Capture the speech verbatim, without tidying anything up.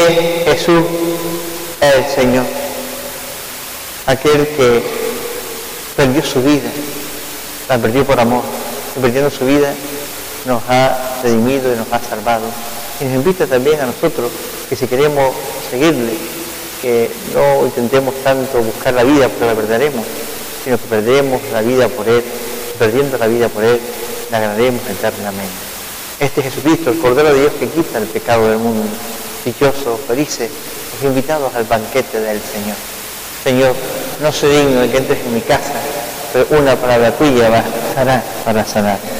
que Jesús es el Señor, aquel que perdió su vida, la perdió por amor, y perdiendo su vida nos ha redimido y nos ha salvado. Y nos invita también a nosotros que si queremos seguirle, que no intentemos tanto buscar la vida porque la perderemos, sino que perderemos la vida por Él, y perdiendo la vida por Él, la ganaremos eternamente. Este es Jesucristo, el Cordero de Dios que quita el pecado del mundo. Dichosos, felices, los invitados al banquete del Señor. Señor, no soy digno de que entres en mi casa, pero una palabra tuya bastará para sanar.